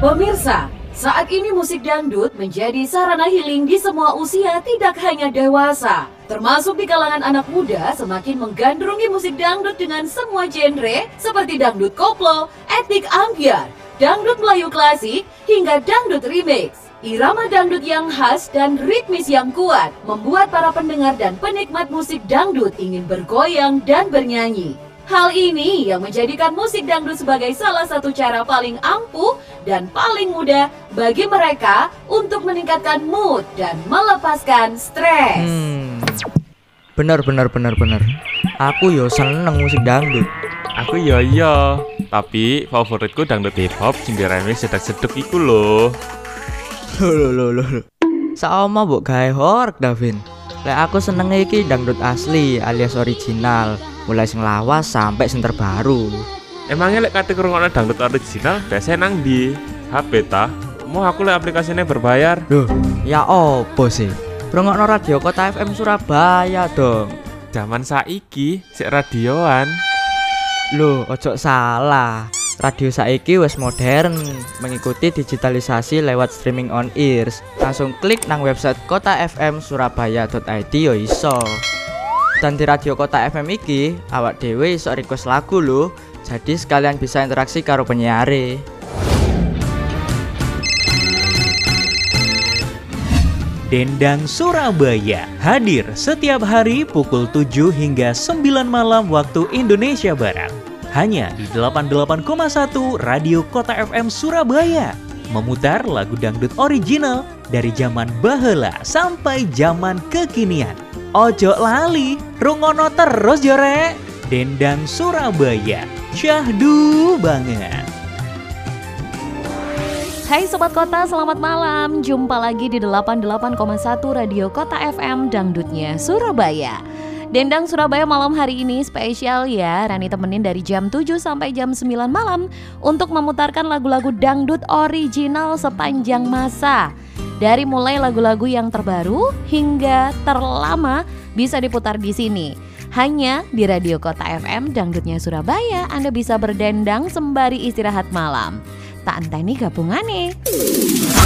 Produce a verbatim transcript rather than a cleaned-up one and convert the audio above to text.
Pemirsa, saat ini musik dangdut menjadi sarana healing di semua usia, tidak hanya dewasa. Termasuk di kalangan anak muda semakin menggandrungi musik dangdut dengan semua genre seperti dangdut koplo, etnik ambyar, dangdut Melayu klasik, hingga dangdut remix. Irama dangdut yang khas dan ritmis yang kuat membuat para pendengar dan penikmat musik dangdut ingin bergoyang dan bernyanyi. Hal ini yang menjadikan musik dangdut sebagai salah satu cara paling ampuh dan paling mudah bagi mereka untuk meningkatkan mood dan melepaskan stres. Hmm, bener bener bener bener. Aku yo seneng musik dangdut. Aku yo yo, tapi favoritku dangdut hip hop sing diremix sedek-sedek iku lho. Loh loh loh loh. Sama mbok gawe horeg Davin. Lek aku seneng iki dangdut asli alias original, mulai sing lawas sampai sing terbaru. Emangnya lek kate ngrungokno dangdut original biasanya nang di H P ta? Mau aku lek aplikasinya berbayar. Loh, ya opo sih? Ngrungokno radio Kota F M Surabaya dong. Zaman saiki sik radioan. Loh, ojo salah. Radio saiki wis modern, mengikuti digitalisasi lewat streaming on ears. Langsung klik nang website kota f m surabaya dot i d yo iso. Dan di radio Kota F M iki, awak dhewe iso request lagu lho. Jadi sekalian bisa interaksi karo penyiare. Dendang Surabaya hadir setiap hari pukul tujuh hingga sembilan malam waktu Indonesia Barat. Hanya di delapan puluh delapan koma satu Radio Kota F M Surabaya. Memutar lagu dangdut original dari zaman baheula sampai zaman kekinian. Ojo lali, rungono terus jore. Dendang Surabaya, syahdu banget. Hai Sobat Kota, selamat malam. Jumpa lagi di delapan puluh delapan koma satu Radio Kota F M Dangdutnya Surabaya. Dendang Surabaya malam hari ini spesial ya. Rani temenin dari jam tujuh sampai jam sembilan malam untuk memutarkan lagu-lagu dangdut original sepanjang masa. Dari mulai lagu-lagu yang terbaru hingga terlama bisa diputar di sini. Hanya di Radio Kota F M Dangdutnya Surabaya Anda bisa berdendang sembari istirahat malam. Tak enteni gabungane.